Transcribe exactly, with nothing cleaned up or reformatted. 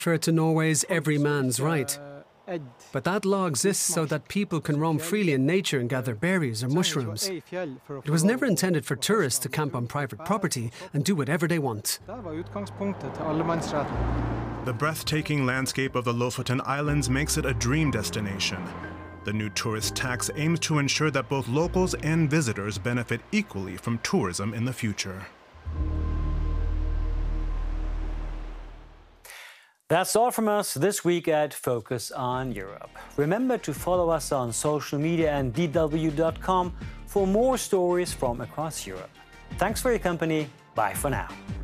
refer to Norway's every man's right. But that law exists so that people can roam freely in nature and gather berries or mushrooms. It was never intended for tourists to camp on private property and do whatever they want. The breathtaking landscape of the Lofoten Islands makes it a dream destination. The new tourist tax aims to ensure that both locals and visitors benefit equally from tourism in the future. That's all from us this week at Focus on Europe. Remember to follow us on social media and D W dot com for more stories from across Europe. Thanks for your company. Bye for now.